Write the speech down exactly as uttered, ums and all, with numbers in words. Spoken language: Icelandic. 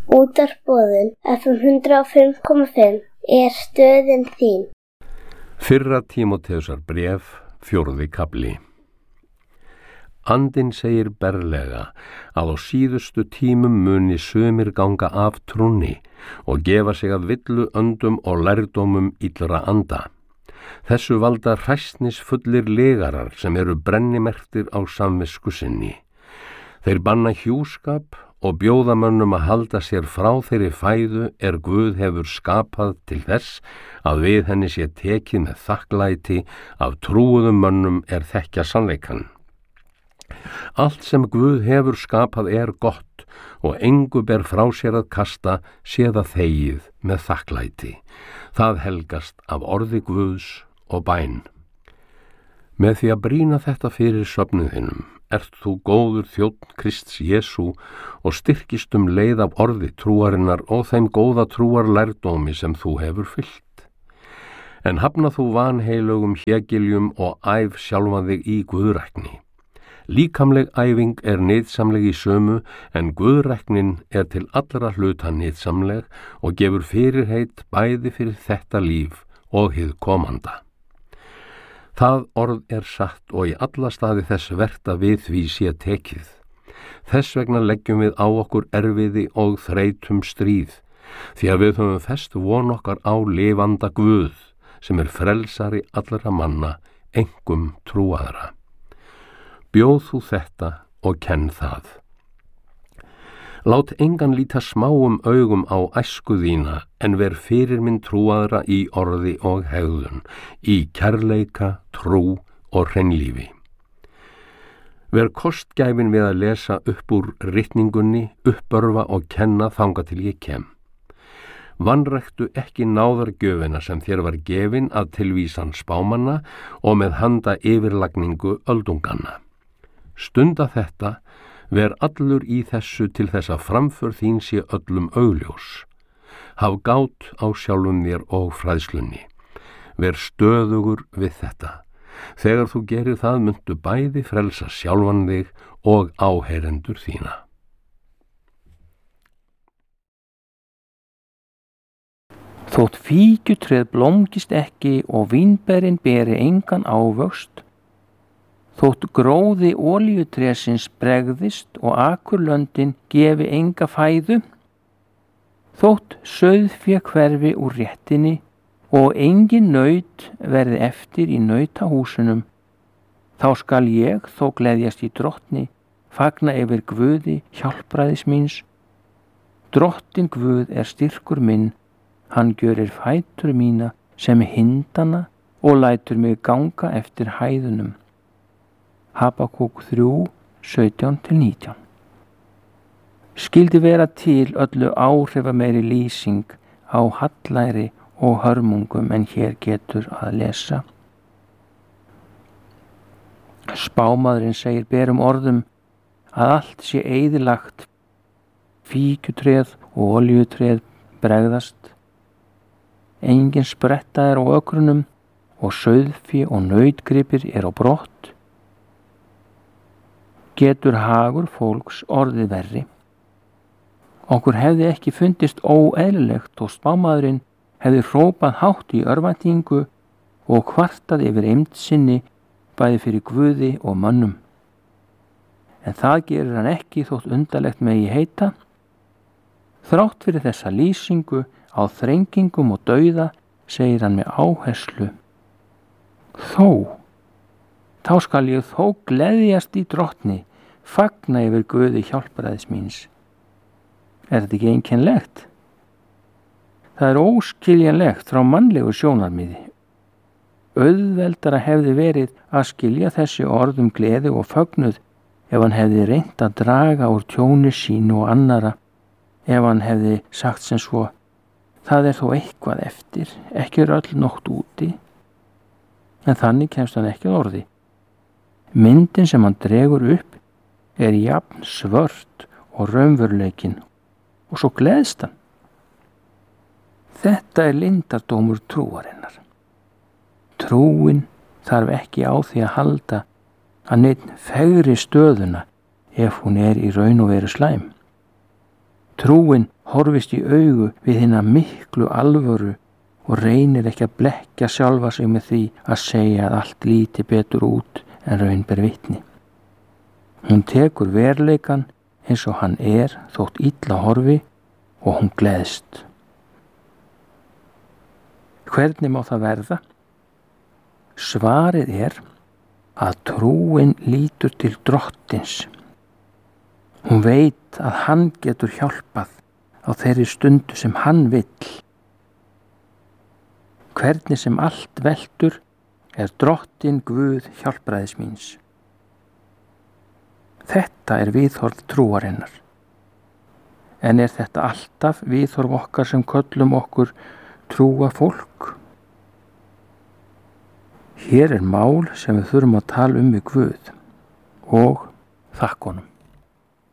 Útvarpsboðun F M hundrað og fimm komma fimm er stöðin þín. Fyrra Tímóteusar bréf, fjórði kafli. Andinn segir berlega að á síðustu tímum muni sumir ganga af trúnni og gefa sig að villu öndum og lærdómum illra anda. Þessu valda hræsnisfullir legarar sem eru brennimerktir á samvisku sinni. Þeir banna hjúskap og bjóða mönnum að halda sér frá þeirri fæðu er Guð hefur skapað til þess að við henni sé tekið með þakklæti af trúuðum mönnum er þekkja sannleikann. Allt sem Guð hefur skapað er gott og engu ber frá sér að kasta sé það þegið með þakklæti. Það helgast af orði Guðs og bæn. Með því að brýna þetta fyrir söfnuðinum ert þú góður þjónn Krists Jesú og styrkist um leið af orði trúarinnar og þeim góða trúar lærdómi sem þú hefur fyllt. En hafna þú vanheilögum hégiljum og æf sjálfan þig í guðrækni. Líkamleg æfing er nytsamleg í sömu en guðræknin er til allra hluta nytsamleg og gefur fyrirheit bæði fyrir þetta líf og hið komanda. Það orð er satt og í alla staði þess vert að við því sé tekið. Þess vegna leggjum við á okkur erfiði og þreytum stríð, því að við höfum fest von okkar á lifanda Guð, sem er frelsari allra manna, einkum trúaðra. Bjóð þú þetta og kenn það. Lát engan líta smáum augum á æsku þína en ver fyrirmynd trúaðra í orði og hegðun, í kærleika, trú og hreinlífi. Ver kostgæfin við að lesa upp úr ritningunni, uppörfa og kenna þanga til ég kem. Vanræktu ekki náðargjöfina sem þér var gefin að tilvísan spámanna og með handa yfirlagningu öldunganna. Stunda þetta, ver allur í þessu til þess að framför þín sé öllum augljós. Haf gát á sjálfum þér og fræðslunni. Ver stöðugur við þetta. Þegar þú gerir það muntu bæði frelsa sjálfan þig og áheyrendur þína. Þótt fíkjutréð blómgist ekki og vínberin beri engan ávöxt, þótt gróði olíutrésins bregðist og akurlöndin gefi enga fæðu, þótt sauðfé hverfi úr réttinni og engin naut verði eftir í nautahúsunum, þá skal ég þó gleðjast í drottni, fagna yfir Guði hjálpræðis míns. Drottin Guð er styrkur minn, hann gjörir fætur mína sem hindana og lætur mig ganga eftir hæðunum. Habakúk þrjú, sautján til nítján. Skyldi vera til öllu áhrifameiri lýsing á hallæri og hörmungum en hér getur að lesa. Spámaðurinn segir berum orðum að allt sé eyðilagt, fíkjutréð og olíutréð bregðast, engin spretta er á ökrunum og sauðfé og nautgripir er á brott. Getur hagur fólks orðið verri. Okkur hefði ekki fundist óeðlilegt og spámaðurinn hefði hrópað hátt í örvæntingu og kvartað yfir eymd sinni bæði fyrir Guði og mönnum. En það gerir hann ekki þótt undarlegt megi heita. Þrátt fyrir þessa lýsingu á þrengingum og dauða segir hann með áherslu: Þó, þá skal ég þó gleðjast í drottni, fagna yfir Guði hjálpræðis míns. Er þetta ekki einkennilegt? Það er óskiljanlegt frá mannlegu sjónarmiði. Auðveldara hefði verið að skilja þessi orð um gleði og fögnuð ef hann hefði reynt að draga úr tjóni sínu og annara, ef hann hefði sagt sem svo: það er þó eitthvað eftir, ekki er öll nótt úti. En þannig kemst hann ekki að orði. Myndin sem hann dregur upp er jafn svört og raunveruleikinn og svo gleðst hann. Þetta er leyndardómur trúarinnar. Trúin þarf ekki á því að halda að neinn fegri stöðuna ef hún er í raun og veru slæm. Trúin horfist í augu við hina miklu alvöru og reynir ekki að blekkja sjálfa sig með því að segja að allt líti betur út en raun ber vitni. Hún tekur veruleikan eins og hann er þótt illa horfi og hún gleðst. Hvernig má það verða? Svarið er að trúin lítur til Drottins. Hún veit að hann getur hjálpað á þeirri stundu sem hann vill. Hvernig sem allt veltur er Drottin Guð hjálpræðis míns. Þetta er viðhorf trúarinnar. En er þetta alltaf viðhorf okkar sem köllum okkur trúa fólk? Hér er mál sem við þurfum að tala um við Guð og þakka honum.